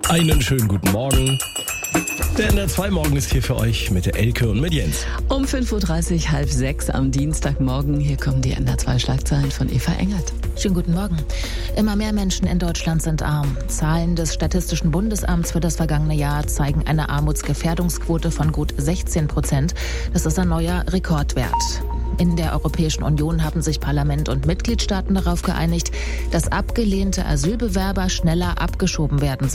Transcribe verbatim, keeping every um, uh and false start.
Einen schönen guten Morgen. Der N D R zwei Morgen ist hier für euch mit der Elke und mit Jens. Um fünf Uhr dreißig, halb sechs am Dienstagmorgen. Hier kommen die N D R zwei Schlagzeilen von Eva Engert. Schönen guten Morgen. Immer mehr Menschen in Deutschland sind arm. Zahlen des Statistischen Bundesamts für das vergangene Jahr zeigen eine Armutsgefährdungsquote von gut sechzehn Prozent. Das ist ein neuer Rekordwert. In der Europäischen Union haben sich Parlament und Mitgliedstaaten darauf geeinigt, dass abgelehnte Asylbewerber schneller abgeschoben werden